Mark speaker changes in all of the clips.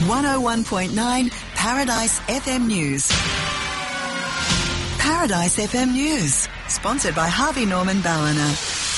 Speaker 1: 101.9 Paradise FM News. Paradise FM News, sponsored by Harvey Norman Ballina.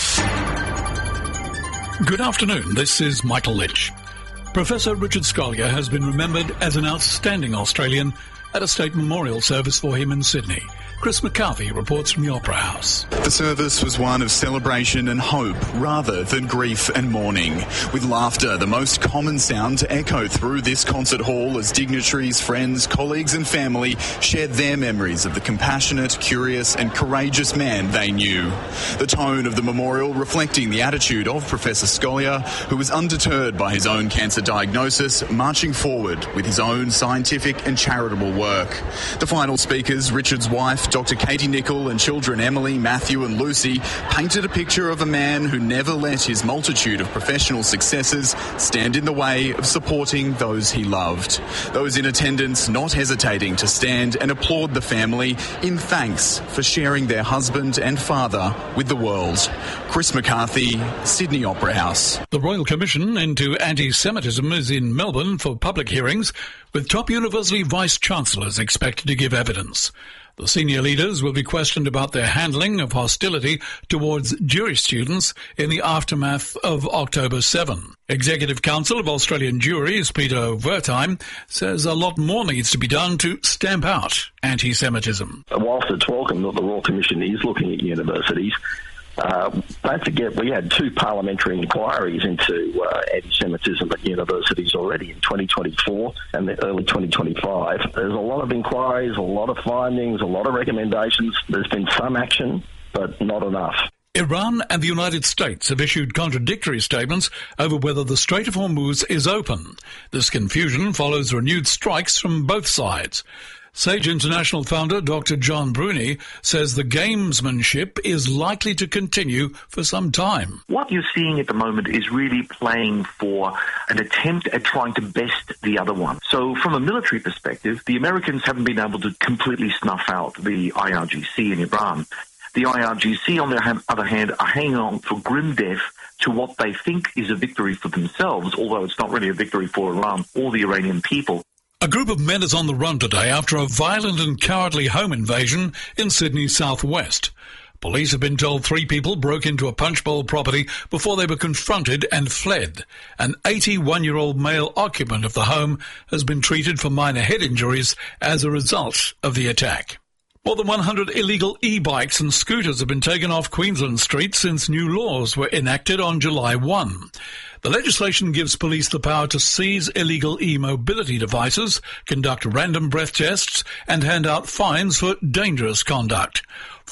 Speaker 2: Good afternoon, this is Michael Lynch. Professor Richard Scolyer has been remembered as an outstanding Australian at a state memorial service for him in Sydney. Chris McCarthy reports from the Opera House.
Speaker 3: The service was one of celebration and hope rather than grief and mourning, with laughter the most common sound to echo through this concert hall as dignitaries, friends, colleagues and family shared their memories of the compassionate, curious and courageous man they knew. The tone of the memorial reflecting the attitude of Professor Scolyer, who was undeterred by his own cancer diagnosis, marching forward with his own scientific and charitable work. The final speakers, Richard's wife, Dr. Katie Nichol, and children Emily, Matthew and Lucy painted a picture of a man who never let his multitude of professional successes stand in the way of supporting those he loved. Those in attendance not hesitating to stand and applaud the family in thanks for sharing their husband and father with the world. Chris McCarthy, Sydney Opera House.
Speaker 2: The Royal Commission into Anti-Semitism is in Melbourne for public hearings, with top university vice-chancellors expected to give evidence. The senior leaders will be questioned about their handling of hostility towards Jewish students in the aftermath of October 7. Executive Council of Australian Juries, Peter Wertheim, says a lot more needs to be done to stamp out anti-Semitism.
Speaker 4: Whilst it's welcome that the Royal Commission is looking at universities, don't forget we had 2 parliamentary inquiries into anti-Semitism at universities already in 2024 and early 2025. There's a lot of inquiries, a lot of findings, a lot of recommendations. There's been some action, but not enough.
Speaker 2: Iran and the United States have issued contradictory statements over whether the Strait of Hormuz is open. This confusion follows renewed strikes from both sides. Sage International founder Dr. John Bruni says the gamesmanship is likely to continue for some time.
Speaker 5: What you're seeing at the moment is really playing for an attempt at trying to best the other one. So from a military perspective, the Americans haven't been able to completely snuff out the IRGC in Iran. The IRGC, on the other hand, are hanging on for grim death to what they think is a victory for themselves, although it's not really a victory for Iran or the Iranian people.
Speaker 2: A group of men is on the run today after a violent and cowardly home invasion in Sydney's southwest. Police have been told 3 people broke into a punch bowl property before they were confronted and fled. An 81-year-old male occupant of the home has been treated for minor head injuries as a result of the attack. More than 100 illegal e-bikes and scooters have been taken off Queensland streets since new laws were enacted on July 1. The legislation gives police the power to seize illegal e-mobility devices, conduct random breath tests, and hand out fines for dangerous conduct.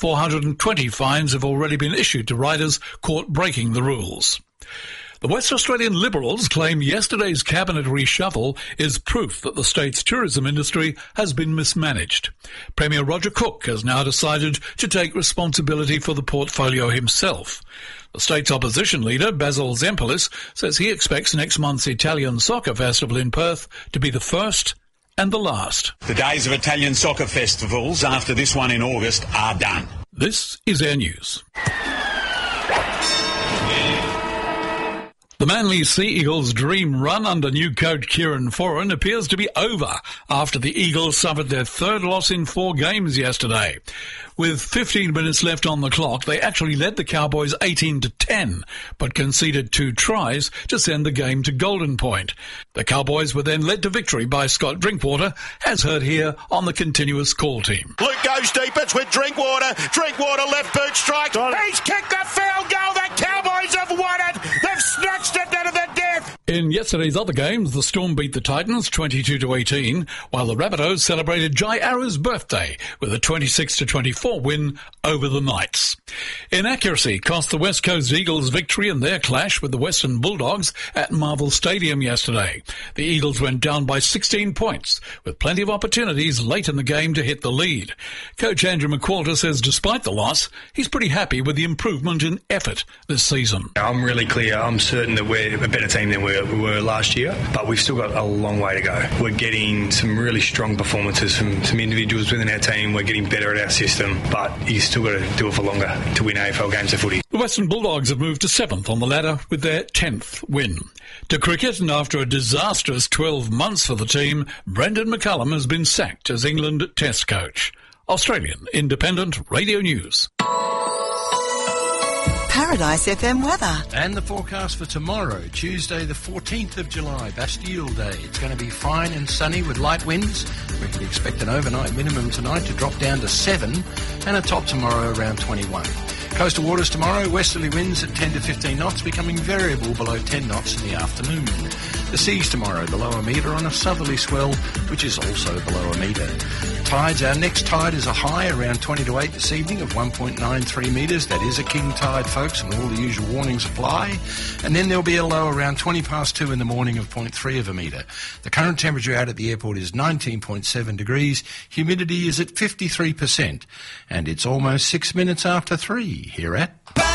Speaker 2: 420 fines have already been issued to riders caught breaking the rules. The West Australian Liberals claim yesterday's cabinet reshuffle is proof that the state's tourism industry has been mismanaged. Premier Roger Cook has now decided to take responsibility for the portfolio himself. The state's opposition leader, Basil Zempilis, says he expects next month's Italian Soccer Festival in Perth to be the first and the last.
Speaker 6: The days of Italian soccer festivals after this one in August are done.
Speaker 2: This is Air News. The Manly Sea Eagles' dream run under new coach Kieran Foran appears to be over after the Eagles suffered their 3rd loss in 4 games yesterday. With 15 minutes left on the clock, they actually led the Cowboys 18-10, but conceded 2 tries to send the game to Golden Point. The Cowboys were then led to victory by Scott Drinkwater, as heard here on the continuous call team.
Speaker 7: Luke goes deep, it's with Drinkwater. Drinkwater left boot strike. He's kicked the field goal. The Cowboys have won it. They've snatched it out of the death.
Speaker 2: In yesterday's other games, the Storm beat the Titans 22-18, while the Rabbitohs celebrated Jai Arrow's birthday with a 26-24 win over the Knights. Inaccuracy cost the West Coast Eagles victory in their clash with the Western Bulldogs at Marvel Stadium yesterday. The Eagles went down by 16 points, with plenty of opportunities late in the game to hit the lead. Coach Andrew McQualter says despite the loss, he's pretty happy with the improvement in effort this season.
Speaker 8: I'm really clear. I'm certain that we're a better team than we were last year, but we've still got a long way to go. We're getting some really strong performances from some individuals within our team. We're getting better at our system, but you still got to do it for longer. to win AFL games of footy.
Speaker 2: The Western Bulldogs have moved to 7th on the ladder with their 10th win. To cricket, and after a disastrous 12 months for the team, Brendan McCullum has been sacked as England Test coach. Australian Independent Radio News.
Speaker 1: Paradise FM weather.
Speaker 9: And the forecast for tomorrow, Tuesday the 14th of July, Bastille Day. It's going to be fine and sunny with light winds. We can expect an overnight minimum tonight to drop down to 7 and a top tomorrow around 21. Coastal waters tomorrow, westerly winds at 10 to 15 knots, becoming variable below 10 knots in the afternoon. The seas tomorrow below a metre on a southerly swell, which is also below a metre. Tides, our next tide is a high around 20 to 8 this evening of 1.93 metres. That is a king tide, folks, and all the usual warnings apply. And then there'll be a low around 20 past 2 in the morning of 0.3 of a metre. The current temperature out at the airport is 19.7 degrees. Humidity is at 53%. And it's almost 6 minutes after 3 here at...